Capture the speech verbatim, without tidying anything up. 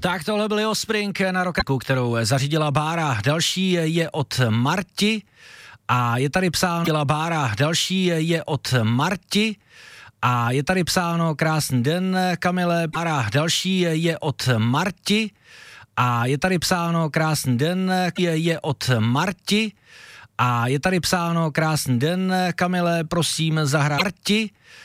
Tak tohle byl Offspring na Rocku, kterou zařídila Bára. Další je od Marti a je tady psáno dělá Bára. Další je od Marti a je tady psáno krásný den, Kamile. Bára. Další je od Marti a je tady psáno krásný den, je od Marti a je tady psáno krásný den, Kamile, prosím zahrát Marti.